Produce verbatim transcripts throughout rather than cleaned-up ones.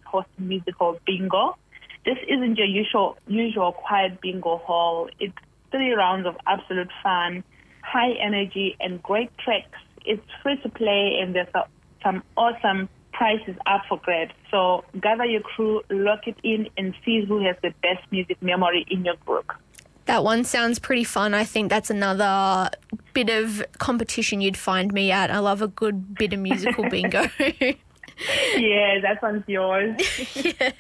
host musical bingo. This isn't your usual usual quiet bingo hall. It's three rounds of absolute fun, high energy, and great tricks. It's free to play, and there's a, some awesome prizes up for grabs. So gather your crew, lock it in, and see who has the best music memory in your group. That one sounds pretty fun. I think that's another bit of competition you'd find me at. I love a good bit of musical bingo. Yeah, that one's yours. Yeah.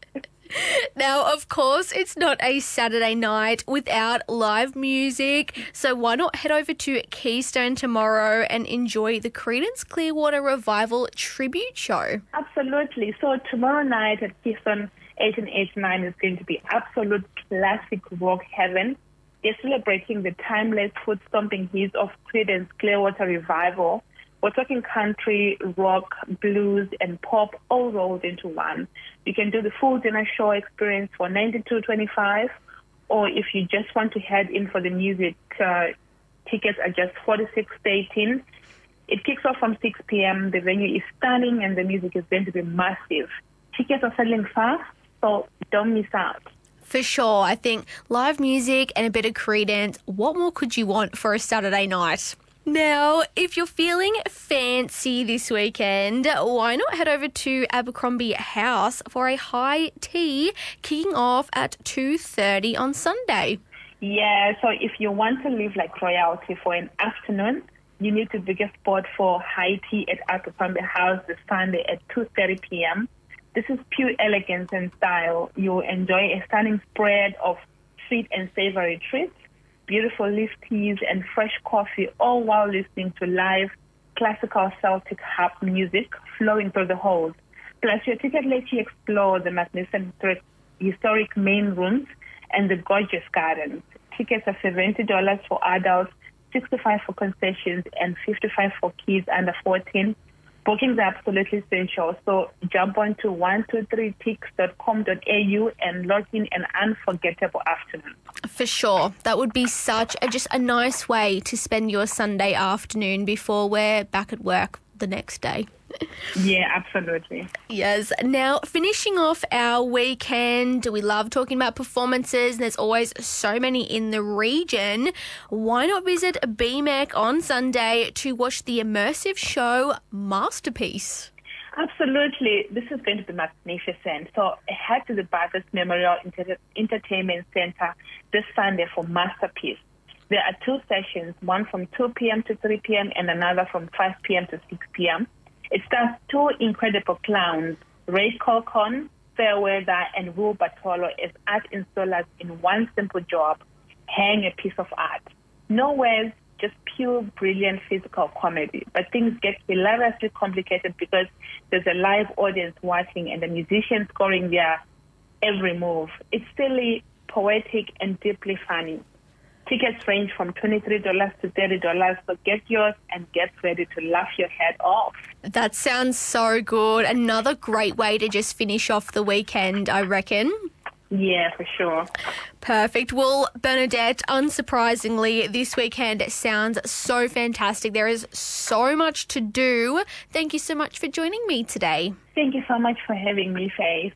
Now, of course, it's not a Saturday night without live music, so why not head over to Keystone tomorrow and enjoy the Creedence Clearwater Revival tribute show? Absolutely. So tomorrow night at Keystone eighteen eighty-nine is going to be absolute classic rock heaven. They're celebrating the timeless foot-stomping hits of Creedence Clearwater Revival. We're talking country, rock, blues, and pop all rolled into one. You can do the full dinner show experience for ninety-two twenty-five, or if you just want to head in for the music, uh, tickets are just forty-six eighteen. It kicks off from six p.m. The venue is stunning, and the music is going to be massive. Tickets are selling fast, so don't miss out. For sure. I think live music and a bit of Creedence, what more could you want for a Saturday night? Now, if you're feeling fancy this weekend, why not head over to Abercrombie House for a high tea kicking off at two thirty on Sunday? Yeah, so if you want to live like royalty for an afternoon, you need to book a spot for high tea at Abercrombie House this Sunday at two thirty p.m. This is pure elegance and style. You'll enjoy a stunning spread of sweet and savory treats, beautiful leaf teas, and fresh coffee, all while listening to live classical Celtic harp music flowing through the halls. Plus, your ticket lets you explore the magnificent historic main rooms and the gorgeous gardens. Tickets are seventy dollars for adults, sixty-five dollars for concessions, and fifty-five dollars for kids under fourteen. Bookings are absolutely essential, so jump on to one two three tix dot com dot a u and log in an unforgettable afternoon. For sure. That would be such a, just a nice way to spend your Sunday afternoon before we're back at work the next day. Yeah, absolutely. Yes. Now, finishing off our weekend, we love talking about performances, and there's always so many in the region. Why not visit B M E C on Sunday to watch the immersive show Masterpiece? Absolutely. This is going to be magnificent. So head to the Bathurst Memorial Inter- Entertainment Centre this Sunday for Masterpiece. There are two sessions, one from two p.m. to three p.m. and another from five p.m. to six p.m. It stars two incredible clowns, Ray Colcon, Fairweather, and Will Bartolo as art installers in one simple job, hang a piece of art. No words, just pure, brilliant physical comedy. But things get hilariously complicated because there's a live audience watching and the musicians scoring their every move. It's silly, poetic, and deeply funny. Tickets range from twenty-three dollars to thirty dollars, so get yours and get ready to laugh your head off. That sounds so good. Another great way to just finish off the weekend, I reckon. Yeah, for sure. Perfect. Well, Bernadette, unsurprisingly, this weekend sounds so fantastic. There is so much to do. Thank you so much for joining me today. Thank you so much for having me, Faith.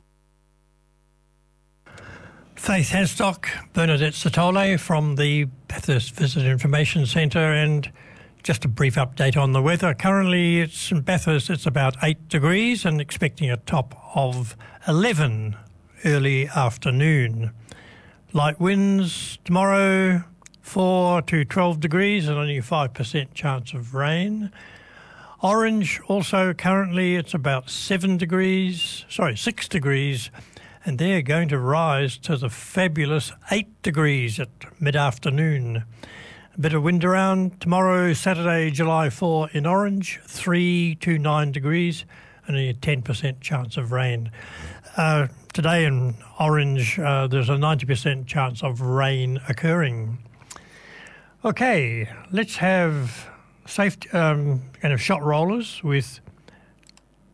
Faith Hasdock, Bernadette Satole from the Bathurst Visitor Information Centre, and just a brief update on the weather. Currently, it's in Bathurst, it's about eight degrees and expecting a top of eleven early afternoon. Light winds tomorrow, four to twelve degrees and only five percent chance of rain. Orange also currently it's about seven degrees, sorry, six degrees, and they're going to rise to the fabulous eight degrees at mid-afternoon. A bit of wind around tomorrow, Saturday, July fourth in Orange, three to nine degrees, and a ten percent chance of rain. Uh, today in Orange, uh, there's a ninety percent chance of rain occurring. Okay, let's have safe um, kind of shot rollers with